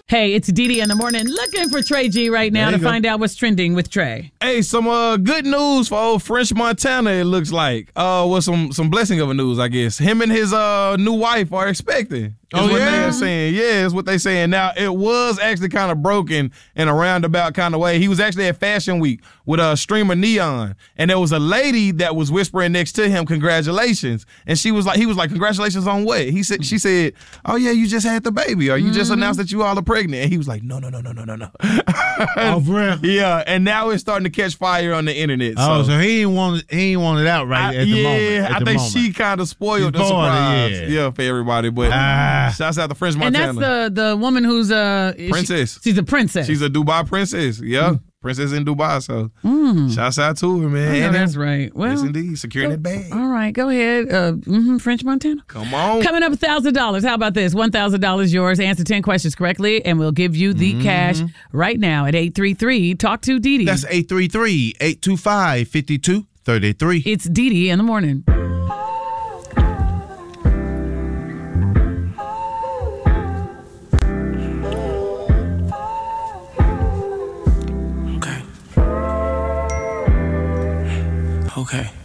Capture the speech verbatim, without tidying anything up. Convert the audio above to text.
Hey, it's Dee Dee in the morning, looking for Trey G right now to go. find out what's trending with Trey. Hey, some uh, good news for old French Montana, it looks like. Uh, well, some some blessing of a news, I guess. Him and his uh new wife are expecting. Is Oh, what yeah? they're saying. Yeah, is what they're saying. Now, it was actually kind of broken in a roundabout kind of way. He was actually at Fashion Week with a streamer Neon, and there was a lady that was whispering next to him, congratulations. And she was like, he was like, congratulations on what? He said, she said, oh yeah, you just had the baby, or you mm-hmm. just announced that you all are pregnant. And he was like, no, no, no, no, no, no, no. Oh, for real? Yeah, and now it's starting to catch fire on the internet. Oh, so, so he ain't want it, he ain't want it out right I, at the yeah, moment. Yeah, I think moment. she kind of spoiled She's the surprise. Yeah. yeah, for everybody. But ah. shouts out to French Montana. And that's the the woman who's a princess. She, she's a princess. She's a Dubai princess. Yeah, mm. princess in Dubai. So mm. shouts out to her, man. Yeah, that's right. Well, yes, indeed, securing that bag. All right, go ahead. Uh, mm-hmm, French Montana. Come on. Coming up, a thousand dollars. How about this? One thousand dollars yours. Answer ten questions correctly, and we'll give you the mm. cash right now at eight three three. Talk to Dee Dee. That's eight three three, eight two five, five two three three. It's Dee Dee in the morning. Okay.